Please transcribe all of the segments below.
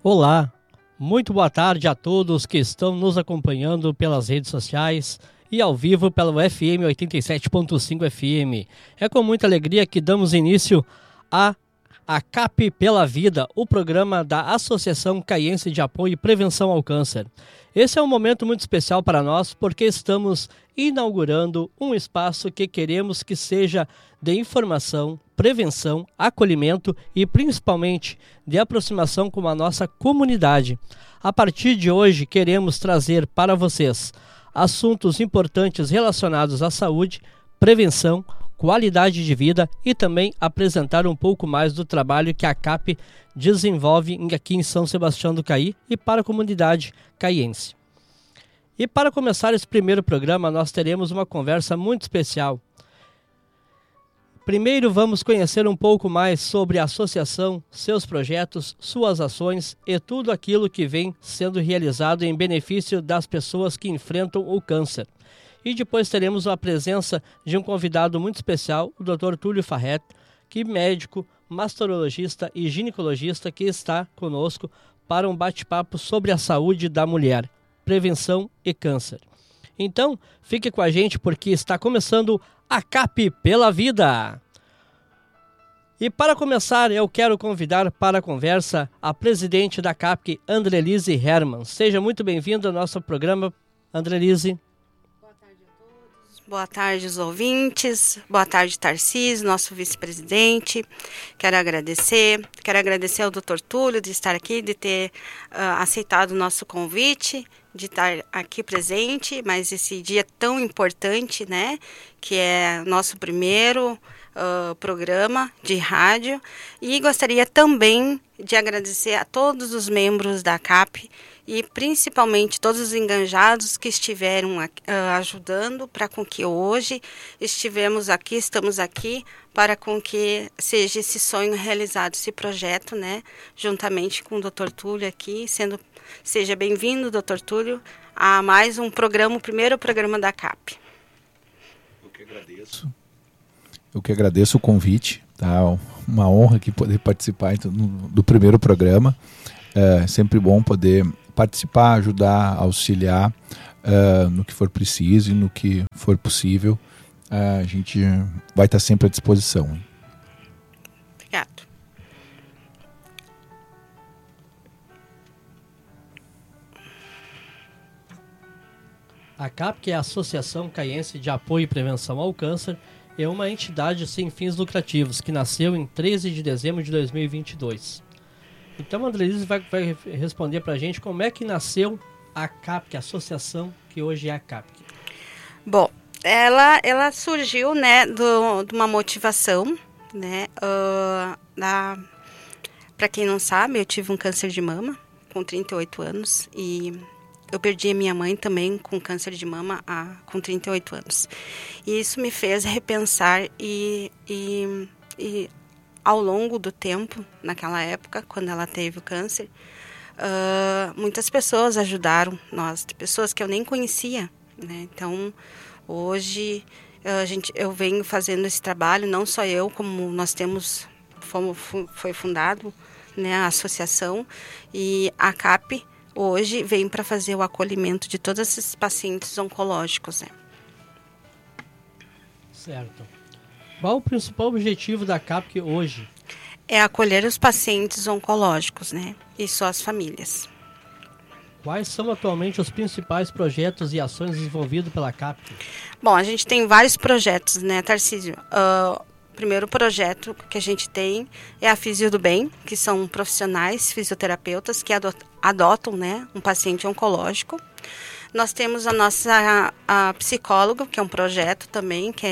Olá, muito boa tarde a todos que estão nos acompanhando pelas redes sociais e ao vivo pelo FM 87.5 FM. É com muita alegria que damos início a CAP pela Vida, o programa da Associação Caiense de Apoio e Prevenção ao Câncer. Esse é um momento muito especial para nós porque estamos inaugurando um espaço que queremos que seja de informação, prevenção, acolhimento e principalmente de aproximação com a nossa comunidade. A partir de hoje queremos trazer para vocês assuntos importantes relacionados à saúde, prevenção, qualidade de vida e também apresentar um pouco mais do trabalho que a CAP desenvolve aqui em São Sebastião do Caí e para a comunidade caiense. E para começar esse primeiro programa, nós teremos uma conversa muito especial. Primeiro vamos conhecer um pouco mais sobre a associação, seus projetos, suas ações e tudo aquilo que vem sendo realizado em benefício das pessoas que enfrentam o câncer. E depois teremos a presença de um convidado muito especial, o Dr. Túlio Farret, que é médico, masturologista e ginecologista que está conosco para um bate-papo sobre a saúde da mulher, prevenção e câncer. Então, fique com a gente porque está começando a CAP pela Vida. E para começar, eu quero convidar para a conversa a presidente da CAP, Andrelise Hermann. Seja muito bem-vinda ao nosso programa, Andrelise. Boa tarde, os ouvintes. Boa tarde, Tarcísio, nosso vice-presidente. Quero agradecer ao Dr. Túlio de estar aqui, de ter aceitado o nosso convite, de estar aqui presente, mas esse dia tão importante, né, que é nosso primeiro programa de rádio. E gostaria também de agradecer a todos os membros da CAP e principalmente todos os engajados que estiveram ajudando para com que hoje estamos aqui para com que seja esse sonho realizado, esse projeto, né, juntamente com o Dr. Túlio aqui, seja bem-vindo, Dr. Túlio, a mais um programa, o primeiro programa da CAP. Eu que agradeço o convite, tá? Uma honra aqui poder participar do primeiro programa. É sempre bom poder participar, ajudar, auxiliar no que for preciso e no que for possível. A gente vai estar sempre à disposição. Obrigado. A CAP, que é a Associação Caiense de Apoio e Prevenção ao Câncer, é uma entidade sem fins lucrativos que nasceu em 13 de dezembro de 2022. Então a Andrelise vai responder para a gente como é que nasceu a CAP, que é a associação que hoje é a CAP. Bom, ela surgiu, né, de uma motivação, né, para quem não sabe, eu tive um câncer de mama com 38 anos e eu perdi a minha mãe também com câncer de mama com 38 anos. E isso me fez repensar e ao longo do tempo, naquela época, quando ela teve o câncer, muitas pessoas ajudaram nós, pessoas que eu nem conhecia, né? Então, hoje, eu venho fazendo esse trabalho, não só eu, como nós foi fundado, né, a associação, e a CAP hoje vem para fazer o acolhimento de todos esses pacientes oncológicos, né? Certo. Qual o principal objetivo da CAP hoje? É acolher os pacientes oncológicos, né? E suas famílias. Quais são atualmente os principais projetos e ações desenvolvidos pela CAP? Bom, a gente tem vários projetos, né, Tarcísio? O primeiro projeto que a gente tem é a Fisio do Bem, que são profissionais fisioterapeutas que adotam, né, um paciente oncológico. Nós temos a nossa psicóloga, que é um projeto também, que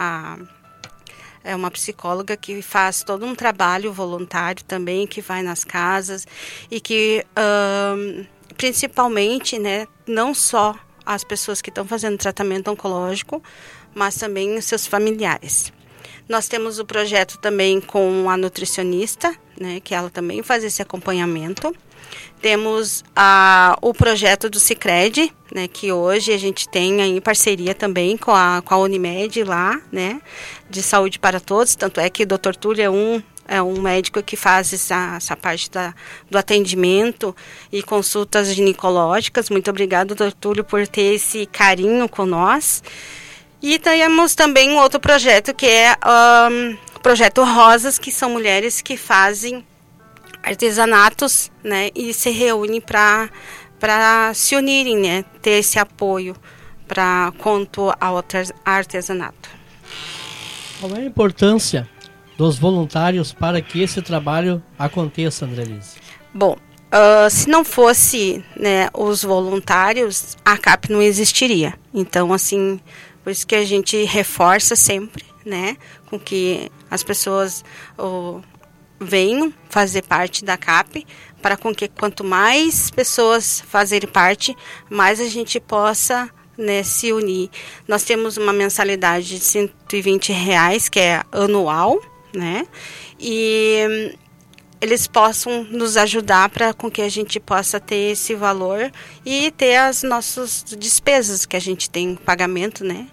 é uma psicóloga que faz todo um trabalho voluntário também, que vai nas casas e que, principalmente, né, não só as pessoas que estão fazendo tratamento oncológico, mas também os seus familiares. Nós temos o projeto também com a nutricionista, né, que ela também faz esse acompanhamento. Temos o projeto do Sicredi, né, que hoje a gente tem em parceria também com a Unimed lá, né, de saúde para todos. Tanto é que o Dr. Túlio é um é um médico que faz essa parte do atendimento e consultas ginecológicas. Muito obrigado, Dr. Túlio, por ter esse carinho com nós. E temos também um outro projeto, que é o Projeto Rosas, que são mulheres que fazem artesanatos, né, e se reúnem para se unirem, né, ter esse apoio quanto ao artesanato. Qual é a importância dos voluntários para que esse trabalho aconteça, Andrelise? Bom, se não fosse, né, os voluntários, a CAP não existiria. Então, assim, por isso que a gente reforça sempre, né, com que as pessoas venham fazer parte da CAP, para com que quanto mais pessoas fazerem parte, mais a gente possa, né, se unir. Nós temos uma mensalidade de R$120, que é anual, né, e eles possam nos ajudar para com que a gente possa ter esse valor e ter as nossas despesas que a gente tem pagamento, né.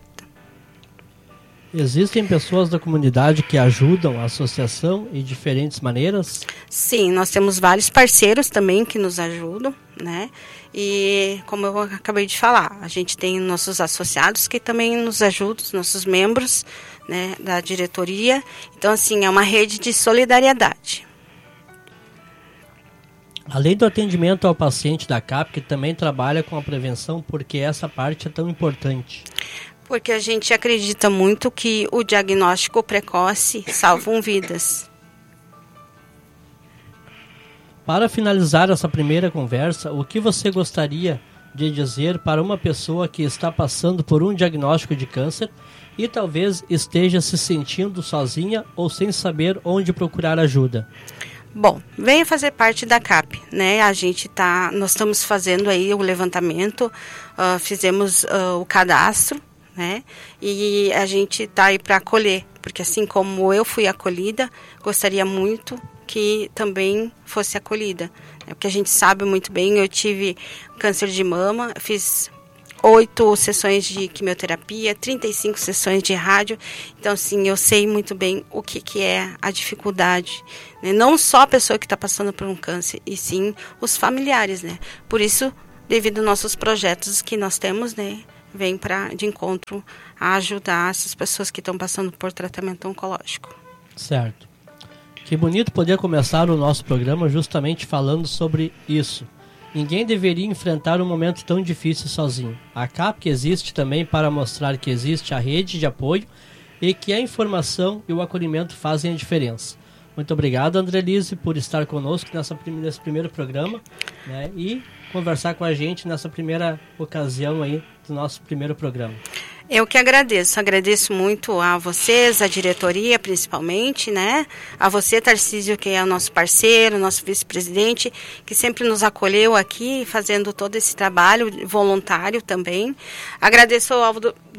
Existem pessoas da comunidade que ajudam a associação de diferentes maneiras? Sim, nós temos vários parceiros também que nos ajudam, né? E como eu acabei de falar, a gente tem nossos associados que também nos ajudam, os nossos membros, né, da diretoria. Então, assim, é uma rede de solidariedade. Além do atendimento ao paciente da CAP, que também trabalha com a prevenção, porque essa parte é tão importante? Porque a gente acredita muito que o diagnóstico precoce salva vidas. Para finalizar essa primeira conversa, o que você gostaria de dizer para uma pessoa que está passando por um diagnóstico de câncer e talvez esteja se sentindo sozinha ou sem saber onde procurar ajuda? Bom, venha fazer parte da CAP, né? Nós estamos fazendo aí o levantamento, fizemos o cadastro, né? E a gente está aí para acolher, porque assim como eu fui acolhida, gostaria muito que também fosse acolhida, né? Porque a gente sabe muito bem, eu tive câncer de mama, fiz 8 sessões de quimioterapia, 35 sessões de rádio, então sim, eu sei muito bem o que é a dificuldade, né? Não só a pessoa que está passando por um câncer, e sim os familiares, né? Por isso, devido aos nossos projetos que nós temos, né, vem de encontro a ajudar essas pessoas que estão passando por tratamento oncológico. Certo. Que bonito poder começar o nosso programa justamente falando sobre isso. Ninguém deveria enfrentar um momento tão difícil sozinho. A CAP existe também para mostrar que existe a rede de apoio e que a informação e o acolhimento fazem a diferença. Muito obrigado, Andrelise, por estar conosco nesse primeiro programa, né, e conversar com a gente nessa primeira ocasião aí do nosso primeiro programa. Eu que agradeço muito a vocês, a diretoria principalmente, né? A você, Tarcísio, que é o nosso parceiro, nosso vice-presidente, que sempre nos acolheu aqui, fazendo todo esse trabalho voluntário também. Agradeço ao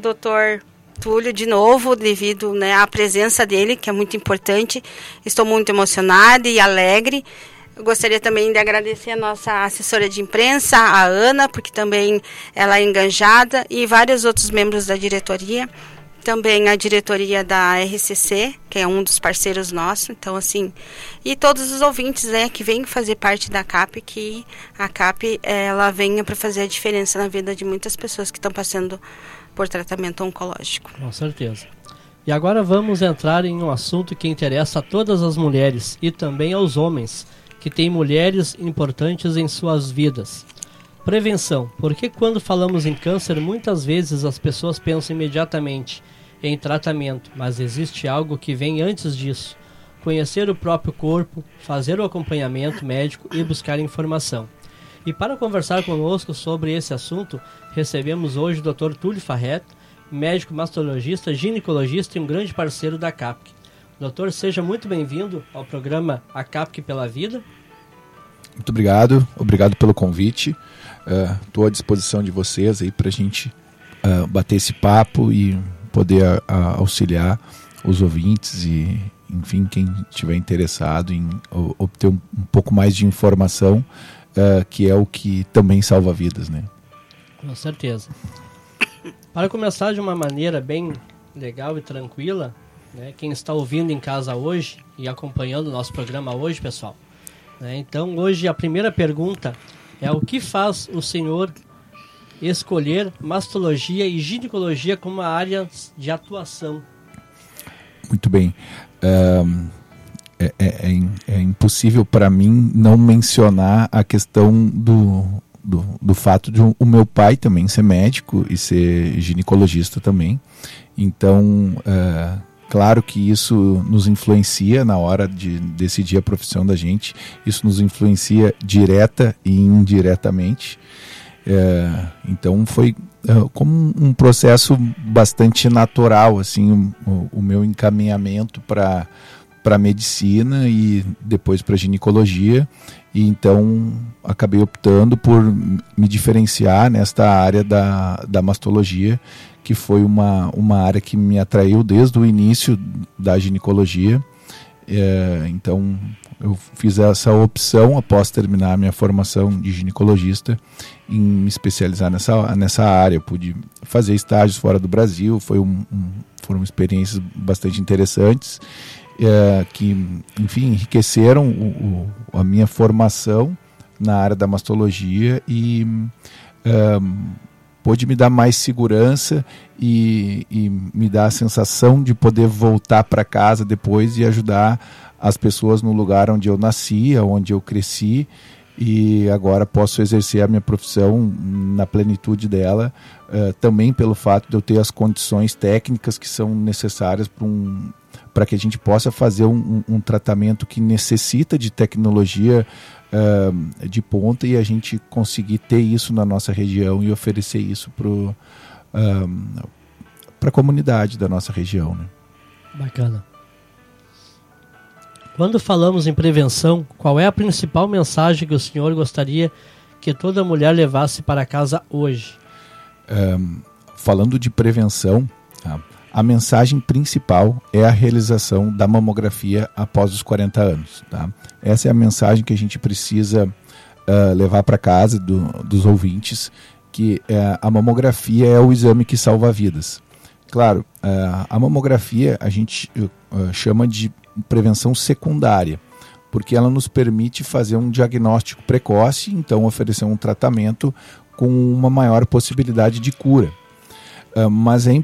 Dr. Túlio de novo, devido, né, à presença dele, que é muito importante. Estou muito emocionada e alegre. Eu gostaria também de agradecer a nossa assessora de imprensa, a Ana, porque também ela é engajada, e vários outros membros da diretoria. Também a diretoria da RCC, que é um dos parceiros nossos. Então, assim, e todos os ouvintes, né, que vêm fazer parte da CAP, que a CAP, ela venha para fazer a diferença na vida de muitas pessoas que estão passando por tratamento oncológico. Com certeza. E agora vamos entrar em um assunto que interessa a todas as mulheres e também aos homens, que têm mulheres importantes em suas vidas. Prevenção. Porque quando falamos em câncer, muitas vezes as pessoas pensam imediatamente em tratamento, mas existe algo que vem antes disso. Conhecer o próprio corpo, fazer o acompanhamento médico e buscar informação. E para conversar conosco sobre esse assunto, recebemos hoje o Dr. Túlio Farret, médico mastologista, ginecologista e um grande parceiro da CAPC. Doutor, seja muito bem-vindo ao programa A CAPC pela Vida. Muito obrigado pelo convite. Estou à disposição de vocês aí para a gente bater esse papo e poder auxiliar os ouvintes e, enfim, quem estiver interessado em obter um pouco mais de informação, que é o que também salva vidas, né? Com certeza. Para começar de uma maneira bem legal e tranquila, né? Quem está ouvindo em casa hoje e acompanhando o nosso programa hoje, pessoal, né? Então, hoje a primeira pergunta é: o que faz o senhor escolher mastologia e ginecologia como áreas de atuação? Muito bem. É impossível para mim não mencionar a questão do fato de o meu pai também ser médico e ser ginecologista também. Então, claro que isso nos influencia na hora de decidir a profissão da gente. Isso nos influencia direta e indiretamente. Então foi como um processo bastante natural, assim, o meu encaminhamento para a medicina e depois para a ginecologia. E então acabei optando por me diferenciar nesta área da mastologia, que foi uma área que me atraiu desde o início da ginecologia. Então eu fiz essa opção após terminar a minha formação de ginecologista em me especializar nessa área. Eu pude fazer estágios fora do Brasil, foram experiências bastante interessantes, que, enfim, enriqueceram a minha formação na área da mastologia e pôde me dar mais segurança e me dar a sensação de poder voltar para casa depois e ajudar as pessoas no lugar onde eu nasci, onde eu cresci, e agora posso exercer a minha profissão na plenitude dela, também pelo fato de eu ter as condições técnicas que são necessárias para que a gente possa fazer um tratamento que necessita de tecnologia de ponta, e a gente conseguir ter isso na nossa região e oferecer isso para a comunidade da nossa região, né? Bacana. Quando falamos em prevenção, qual é a principal mensagem que o senhor gostaria que toda mulher levasse para casa hoje? Falando de prevenção, a mensagem principal é a realização da mamografia após os 40 anos. Tá? Essa é a mensagem que a gente precisa levar para casa dos ouvintes, que a mamografia é o exame que salva vidas. Claro, a mamografia a gente chama de prevenção secundária, porque ela nos permite fazer um diagnóstico precoce, então oferecer um tratamento com uma maior possibilidade de cura. Mas é